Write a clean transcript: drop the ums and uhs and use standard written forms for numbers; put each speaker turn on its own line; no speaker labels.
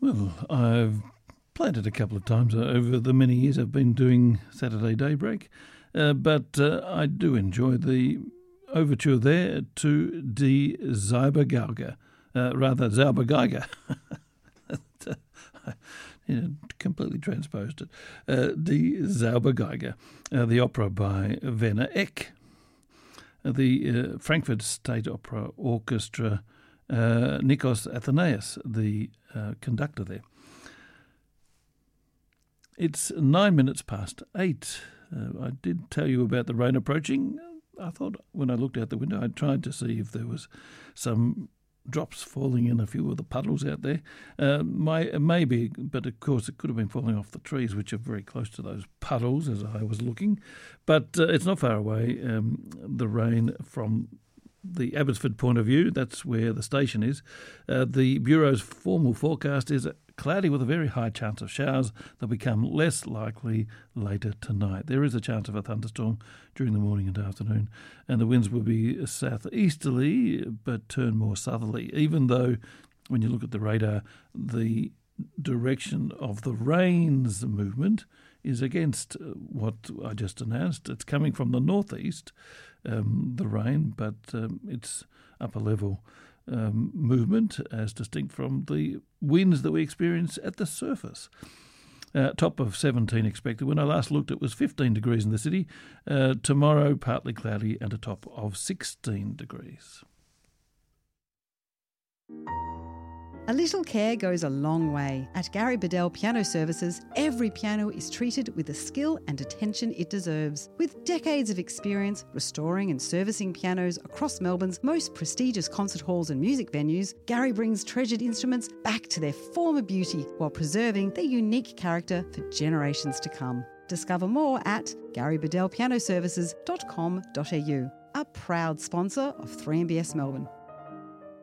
Well, I've played it a couple of times over the many years I've been doing Saturday Daybreak, but I do enjoy the overture there to Die Zaubergeiger, Zaubergeiger. Completely transposed it. Die Zaubergeiger, the opera by Werner Eck. The Frankfurt State Opera Orchestra, Nikos Athanasis, the conductor there. It's 9 minutes past 8. I did tell you about the rain approaching. I thought when I looked out the window, I tried to see if there was some drops falling in a few of the puddles out there. Maybe, but of course it could have been falling off the trees, which are very close to those puddles as I was looking. But it's not far away. The rain from the Abbotsford point of view, that's where the station is. The Bureau's formal forecast is cloudy with a very high chance of showers that become less likely later tonight. There is a chance of a thunderstorm during the morning and afternoon, and the winds will be southeasterly but turn more southerly, even though when you look at the radar, the direction of the rain's movement is against what I just announced. It's coming from the northeast, the rain, but it's upper level movement as distinct from the winds that we experience at the surface. Top of 17 expected. When I last looked, it was 15 degrees in the city. Tomorrow, partly cloudy and a top of 16 degrees.
A little care goes a long way. At Gary Bedell Piano Services, every piano is treated with the skill and attention it deserves. With decades of experience restoring and servicing pianos across Melbourne's most prestigious concert halls and music venues, Gary brings treasured instruments back to their former beauty while preserving their unique character for generations to come. Discover more at garybedellpianoservices.com.au, a proud sponsor of 3MBS Melbourne.